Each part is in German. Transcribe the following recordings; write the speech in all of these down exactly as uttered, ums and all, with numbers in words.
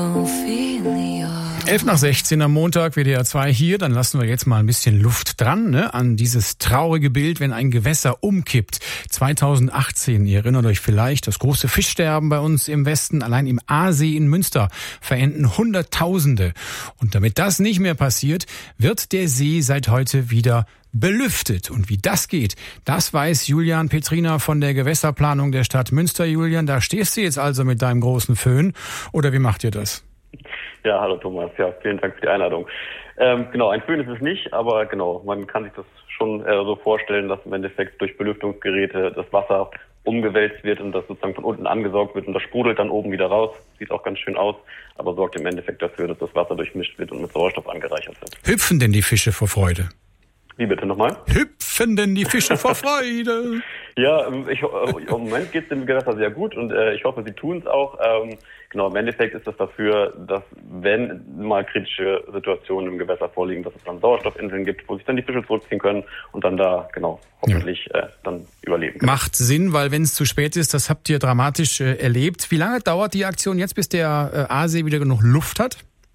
elf nach sechzehn am Montag, W D R zwei hier. Dann lassen wir jetzt mal ein bisschen Luft dran, ne, an dieses traurige Bild, wenn ein Gewässer umkippt. zweitausendachtzehn, ihr erinnert euch vielleicht, das große Fischsterben bei uns im Westen. Allein im Aasee in Münster verenden Hunderttausende. Und damit das nicht mehr passiert, wird der See seit heute wieder belüftet. Und wie das geht, das weiß Julian Petrina von der Gewässerplanung der Stadt Münster. Julian, da stehst du jetzt also mit deinem großen Föhn. Oder wie macht ihr das? Ja, hallo Thomas. Ja, vielen Dank für die Einladung. Ähm, genau, ein Föhn ist es nicht, aber genau, man kann sich das schon äh, so vorstellen, dass im Endeffekt durch Belüftungsgeräte das Wasser umgewälzt wird und das sozusagen von unten angesaugt wird und das sprudelt dann oben wieder raus. Sieht auch ganz schön aus, aber sorgt im Endeffekt dafür, dass das Wasser durchmischt wird und mit Sauerstoff angereichert wird. Hüpfen denn die Fische vor Freude? Wie bitte nochmal? Hüpfen denn die Fische vor Freude? Ja, ich, im Moment geht es dem Gewässer sehr gut und äh, ich hoffe, sie tun es auch. Ähm, genau, im Endeffekt ist das dafür, dass wenn mal kritische Situationen im Gewässer vorliegen, dass es dann Sauerstoffinseln gibt, wo sich dann die Fische zurückziehen können und dann da, genau, hoffentlich ja. äh, dann überleben können. Macht Sinn, weil wenn es zu spät ist, das habt ihr dramatisch äh, erlebt. Wie lange dauert die Aktion jetzt, bis der äh, Aasee wieder genug Luft hat?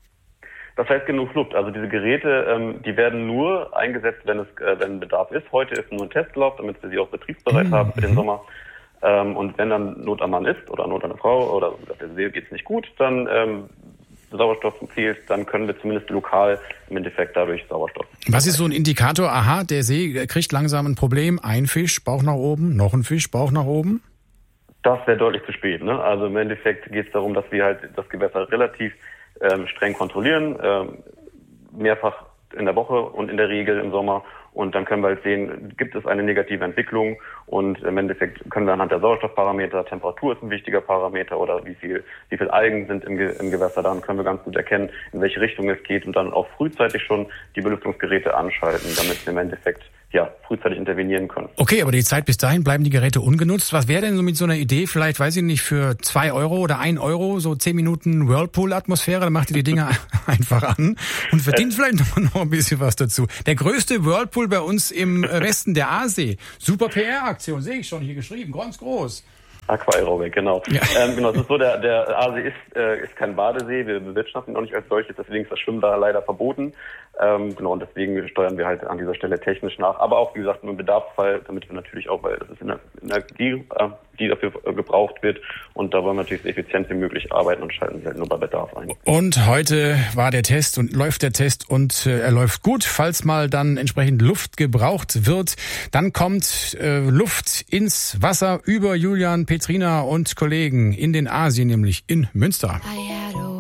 Das heißt genug Luft. Also diese Geräte, ähm, die werden nur eingesetzt, wenn es äh, wenn Bedarf ist. Heute ist nur ein Testlauf, damit wir sie auch betriebsbereit mhm. haben für den Sommer. Ähm, und wenn dann Not am Mann ist oder Not an der Frau oder der See geht's nicht gut, dann ähm, Sauerstoff fehlt, dann können wir zumindest lokal im Endeffekt dadurch Sauerstoff. Was ist so ein Indikator? Aha, der See kriegt langsam ein Problem. Ein Fisch, Bauch nach oben, noch ein Fisch, Bauch nach oben? Das wäre deutlich zu spät. Ne? Also im Endeffekt geht es darum, dass wir halt das Gewässer relativ ähm, streng kontrollieren, ähm, mehrfach in der Woche und in der Regel im Sommer. Und dann können wir halt sehen, gibt es eine negative Entwicklung und im Endeffekt können wir anhand der Sauerstoffparameter, Temperatur ist ein wichtiger Parameter oder wie viel, wie viel Algen sind im, Ge- im Gewässer, dann können wir ganz gut erkennen, in welche Richtung es geht und dann auch frühzeitig schon die Belüftungsgeräte anschalten, damit wir im Endeffekt ja frühzeitig intervenieren können. Okay, aber die Zeit bis dahin bleiben die Geräte ungenutzt. Was wäre denn so mit so einer Idee, vielleicht, weiß ich nicht, für zwei Euro oder ein Euro, so zehn Minuten Whirlpool-Atmosphäre, dann macht ihr die Dinger einfach an und verdient äh. vielleicht noch ein bisschen was dazu. Der größte Whirlpool bei uns im Westen, der Aasee. Super P R-Aktion, sehe ich schon hier geschrieben, ganz groß. Aquaerobik, genau. Ja. Ähm, genau, es ist so, der, der Aasee ist, äh, ist kein Badesee, wir bewirtschaften ihn auch nicht als solches, deswegen ist das Schwimmen da leider verboten. Ähm, genau, und deswegen steuern wir halt an dieser Stelle technisch nach, aber auch, wie gesagt, nur im Bedarfsfall, damit wir natürlich auch, weil das ist Energie, äh, die dafür gebraucht wird und da wollen wir natürlich so effizient wie möglich arbeiten und schalten sie halt nur bei Bedarf ein. Und heute war der Test und läuft der Test und äh, er läuft gut. Falls mal dann entsprechend Luft gebraucht wird, dann kommt äh, Luft ins Wasser über Julian Petrina und Kollegen in den Aasee, nämlich in Münster.